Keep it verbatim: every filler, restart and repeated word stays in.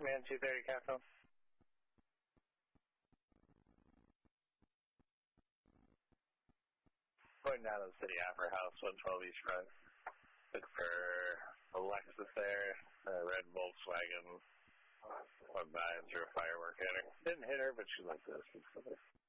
Command two thirty, Capcom. Going down to the City Opera House, one twelve East Front. Look for a Lexus there, a red Volkswagen. Went by and threw a firework at her. Didn't hit her, but she looked good.